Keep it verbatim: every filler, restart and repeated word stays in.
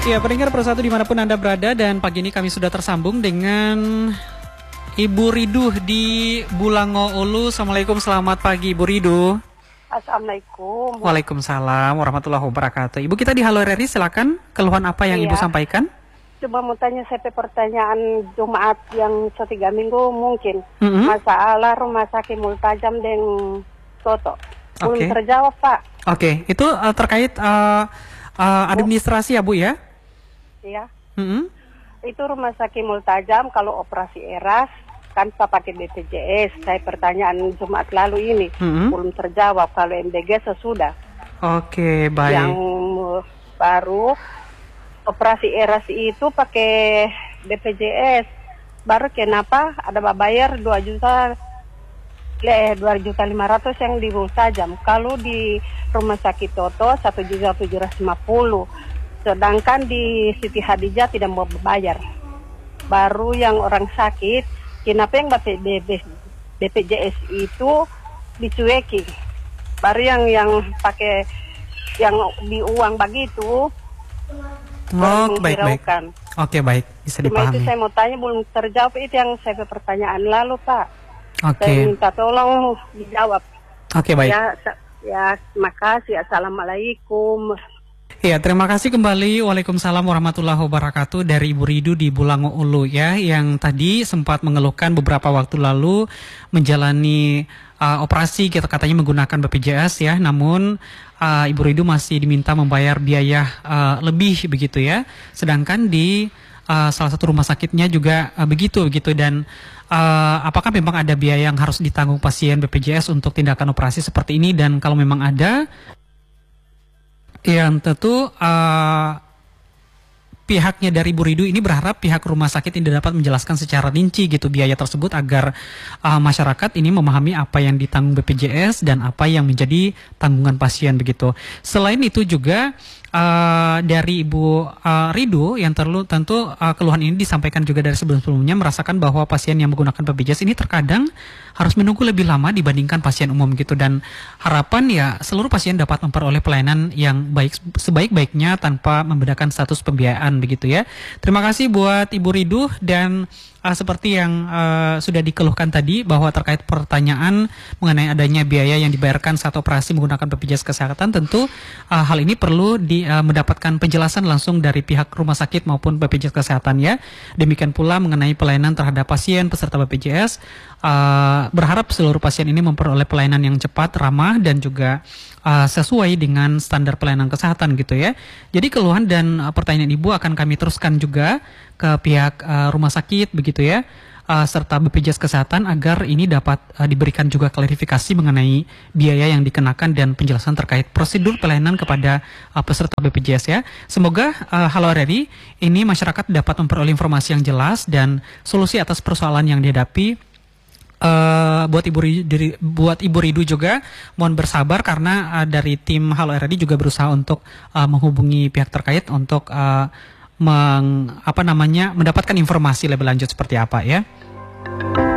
Ya, pendengar persatu dimanapun Anda berada, dan pagi ini kami sudah tersambung dengan Ibu Ridu di Bulango Ulu. Assalamualaikum, selamat pagi Ibu Ridu. Assalamualaikum. Waalaikumsalam warahmatullahi wabarakatuh. Ibu, kita di Halo R R I, silakan keluhan apa yang Iya. Ibu sampaikan? Coba mau tanya saya pertanyaan Jumat yang setiga minggu mungkin. Mm-hmm. Masalah rumah sakit Multajam dengan Toto. Belum Oke. terjawab, Pak. Oke, itu uh, terkait uh, uh, administrasi ya Bu ya? Ya. Mm-hmm. Itu rumah sakit Multajam kalau operasi eras kan Pak pakai B P J S. Saya pertanyaan Jumat lalu ini Mm-hmm. belum terjawab. Kalau M D G sesudah. Oke, baik. Yang baru operasi eras itu pakai B P J S. Baru kenapa ada bayar dua juta eh dua juta lima ratus yang di Multajam. Kalau di rumah sakit Toto satu juta tujuh ratus lima puluh. Sedangkan di Siti Hadijah tidak mau bayar. Baru yang orang sakit, kenapa yang B P J S itu dicuekin? Baru yang yang pakai yang di uang begitu. Oh, baik-baik. Oke, baik, bisa Cuma dipahami. itu saya mau tanya belum terjawab, itu yang saya pertanyaan lalu, Pak. Oke. Saya minta tolong dijawab. Oke, baik. Ya, ya, terima kasih. Assalamualaikum. Ya, terima kasih kembali. Waalaikumsalam warahmatullahi wabarakatuh dari Ibu Ridu di Bulango Ulu ya, yang tadi sempat mengeluhkan beberapa waktu lalu menjalani uh, operasi, kita katanya menggunakan B P J S ya, namun uh, Ibu Ridu masih diminta membayar biaya uh, lebih begitu ya. Sedangkan di uh, salah satu rumah sakitnya juga uh, begitu begitu dan uh, apakah memang ada biaya yang harus ditanggung pasien B P J S untuk tindakan operasi seperti ini, dan kalau memang ada, yang tentu uh, pihaknya dari Ibu Ridu ini berharap pihak rumah sakit ini dapat menjelaskan secara rinci gitu biaya tersebut agar uh, masyarakat ini memahami apa yang ditanggung B P J S dan apa yang menjadi tanggungan pasien begitu. Selain itu juga uh, dari Ibu uh, Ridu yang terlalu tentu uh, keluhan ini disampaikan juga dari sebelum-sebelumnya, merasakan bahwa pasien yang menggunakan B P J S ini terkadang harus menunggu lebih lama dibandingkan pasien umum gitu, dan harapan ya seluruh pasien dapat memperoleh pelayanan yang baik sebaik-baiknya tanpa membedakan status pembiayaan begitu ya. Terima kasih buat Ibu Ridu, dan uh, seperti yang uh, sudah dikeluhkan tadi bahwa terkait pertanyaan mengenai adanya biaya yang dibayarkan saat operasi menggunakan B P J S kesehatan, tentu uh, hal ini perlu di, uh, mendapatkan penjelasan langsung dari pihak rumah sakit maupun B P J S kesehatan ya. Demikian pula mengenai pelayanan terhadap pasien peserta B P J S. Uh, berharap seluruh pasien ini memperoleh pelayanan yang cepat, ramah, dan juga uh, sesuai dengan standar pelayanan kesehatan gitu ya. Jadi keluhan dan uh, pertanyaan Ibu akan kami teruskan juga ke pihak uh, rumah sakit begitu ya, uh, serta B P J S kesehatan agar ini dapat uh, diberikan juga klarifikasi mengenai biaya yang dikenakan dan penjelasan terkait prosedur pelayanan kepada uh, peserta B P J S ya. Semoga uh, Halo R R I ini masyarakat dapat memperoleh informasi yang jelas dan solusi atas persoalan yang dihadapi. Uh, buat Ibu Ridu, buat Ibu Ridu juga mohon bersabar karena uh, dari tim Halo R R I juga berusaha untuk uh, menghubungi pihak terkait untuk uh, meng, apa namanya mendapatkan informasi lebih lanjut seperti apa ya.